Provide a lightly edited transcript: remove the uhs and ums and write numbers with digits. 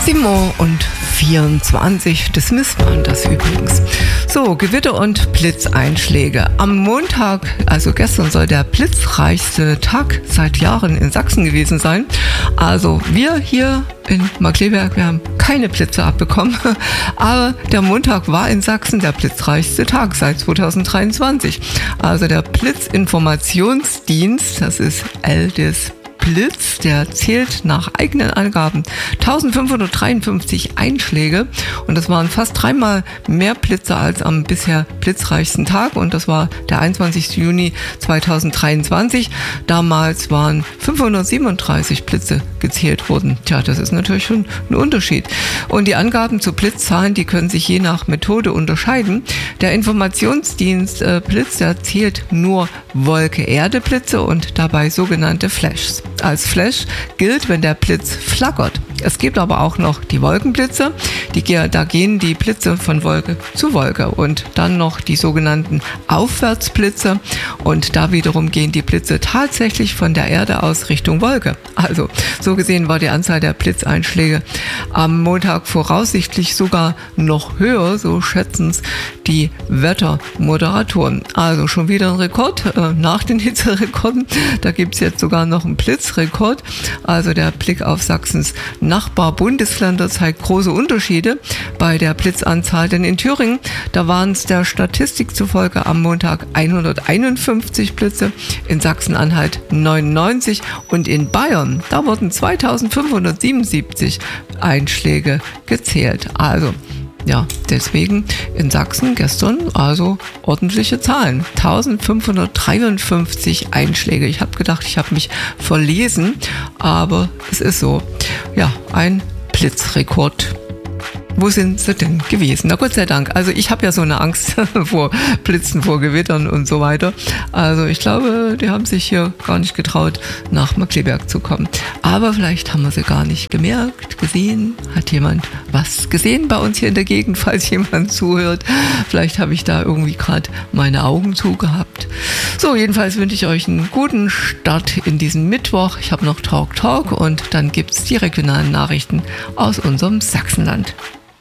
7:24 das misst man das übrigens. So, Gewitter und Blitzeinschläge. Am Montag, also gestern, soll der blitzreichste Tag seit Jahren in Sachsen gewesen sein. Also wir hier in Markkleeberg, wir haben keine Blitze abbekommen, aber der Montag war in Sachsen der blitzreichste Tag seit 2023. Also der Blitzinformationsdienst, das ist LDIS Blitz, der zählt nach eigenen Angaben 1553 Einschläge und das waren fast dreimal mehr Blitze als am bisher blitzreichsten Tag und das war der 21. Juni 2023. Damals waren 537 Blitze gezählt worden. Tja, das ist natürlich schon ein Unterschied. Und die Angaben zu Blitzzahlen, die können sich je nach Methode unterscheiden. Der Informationsdienst Blitz, der zählt nur Wolke-Erde-Blitze und dabei sogenannte Flashs. Als Flash gilt, wenn der Blitz flackert. Es gibt aber auch noch die Wolkenblitze. Da gehen die Blitze von Wolke zu Wolke und dann noch die sogenannten Aufwärtsblitze und da wiederum gehen die Blitze tatsächlich von der Erde aus Richtung Wolke. Also so gesehen war die Anzahl der Blitzeinschläge am Montag voraussichtlich sogar noch höher, so schätzen es die Wettermoderatoren. Also schon wieder ein Rekord nach den Hitzerekorden. Da gibt es jetzt sogar noch einen Blitzrekord. Also der Blick auf Sachsens Nachbarbundesländer zeigt große Unterschiede bei der Blitzanzahl, denn in Thüringen, da waren es der Statistik zufolge am Montag 151 Blitze, in Sachsen-Anhalt 99 und in Bayern, da wurden 2577 Einschläge gezählt. Also ja, deswegen in Sachsen gestern also ordentliche Zahlen. 1553 Einschläge. Ich habe gedacht, ich habe mich verlesen, aber es ist so. Ja, ein Blitzrekord. Wo sind sie denn gewesen? Na Gott sei Dank. Also ich habe ja so eine Angst vor Blitzen, vor Gewittern und so weiter. Also ich glaube, die haben sich hier gar nicht getraut, nach Markkleeberg zu kommen. Aber vielleicht haben wir sie gar nicht gemerkt, gesehen. Hat jemand was gesehen bei uns hier in der Gegend, falls jemand zuhört? Vielleicht habe ich da irgendwie gerade meine Augen zugehabt. So, jedenfalls wünsche ich euch einen guten Start in diesen Mittwoch. Ich habe noch Talk und dann gibt's die regionalen Nachrichten aus unserem Sachsenland.